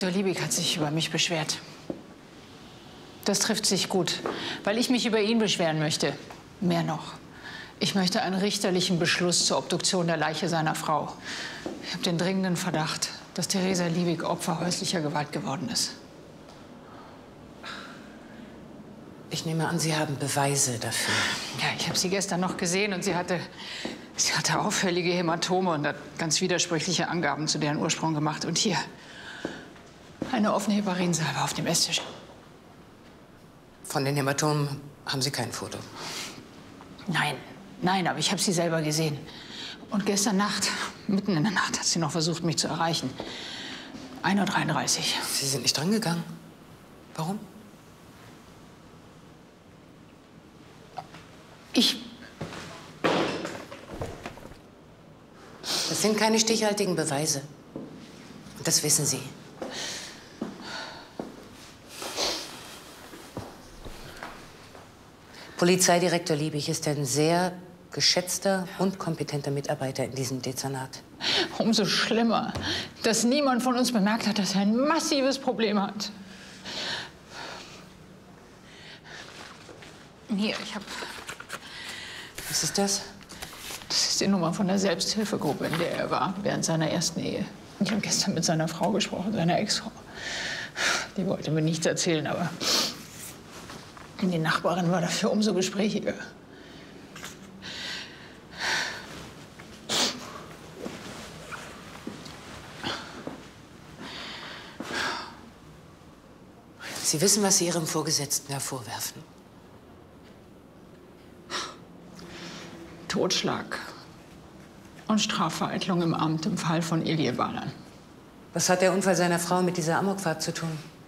Der Liebig hat sich über mich beschwert. Das trifft sich gut, weil ich mich über ihn beschweren möchte. Mehr noch. Ich möchte einen richterlichen Beschluss zur Obduktion der Leiche seiner Frau. Ich habe den dringenden Verdacht, dass Theresa Liebig Opfer häuslicher Gewalt geworden ist. Ich nehme an, Sie haben Beweise dafür. Ja, ich habe sie gestern noch gesehen und sie hatte auffällige Hämatome und hat ganz widersprüchliche Angaben zu deren Ursprung gemacht. Und hier, eine offene Heparinsalbe auf dem Esstisch. Von den Hämatomen haben Sie kein Foto? Nein, aber ich habe sie selber gesehen. Und gestern Nacht, mitten in der Nacht, hat sie noch versucht, mich zu erreichen. 1:33 Uhr. Sie sind nicht drangegangen. Warum? Das sind keine stichhaltigen Beweise. Und das wissen Sie. Polizeidirektor Liebig ist ein sehr geschätzter und kompetenter Mitarbeiter in diesem Dezernat. Umso schlimmer, dass niemand von uns bemerkt hat, dass er ein massives Problem hat. Hier, ich habe... Was ist das? Das ist die Nummer von der Selbsthilfegruppe, in der er war, während seiner ersten Ehe. Ich habe gestern mit seiner Frau gesprochen, seiner Ex-Frau. Die wollte mir nichts erzählen, aber die Nachbarin war dafür umso gesprächiger. Sie wissen, was Sie Ihrem Vorgesetzten da vorwerfen? Totschlag und Strafvereitlung im Amt im Fall von Elie Balan. Was hat der Unfall seiner Frau mit dieser Amokfahrt zu tun?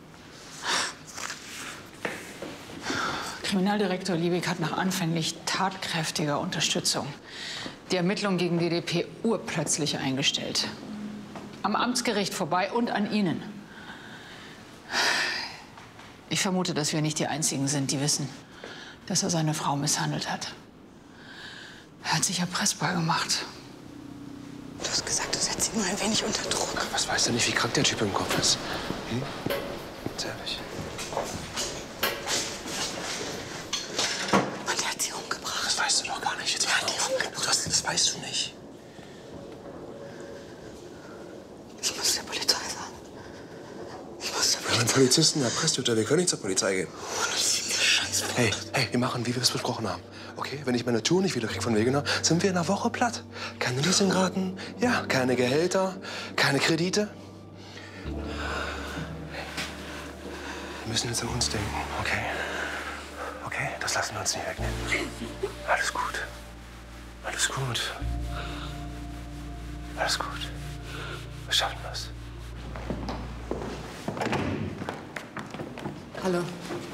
Kriminaldirektor Liebig hat nach anfänglich tatkräftiger Unterstützung die Ermittlungen gegen DDP urplötzlich eingestellt. Am Amtsgericht vorbei und an Ihnen. Ich vermute, dass wir nicht die Einzigen sind, die wissen, dass er seine Frau misshandelt hat. Er hat sich erpressbar gemacht. Du hast gesagt, du setzt ihn nur ein wenig unter Druck. Was weißt du nicht, wie krank der Typ im Kopf ist? Ganz ehrlich. Und er hat sie umgebracht. Das weißt du doch gar nicht. Jetzt Er hat die umgebracht. Das weißt du nicht. Ich muss der Polizei sagen. Ich muss der Wir haben einen Polizei. Polizisten erpresst, Jutta. Wir können nicht zur Polizei gehen. Oh, das ist eine Scheiße. Hey, wir machen, wie wir es besprochen haben. Okay, wenn ich meine Tour nicht wieder krieg von Wegener, sind wir in einer Woche platt. Keine Leasingraten, ja, keine Gehälter, keine Kredite. Wir müssen jetzt an uns denken, okay? Okay, das lassen wir uns nicht wegnehmen. Alles gut. Alles gut. Alles gut. Wir schaffen das. Hallo.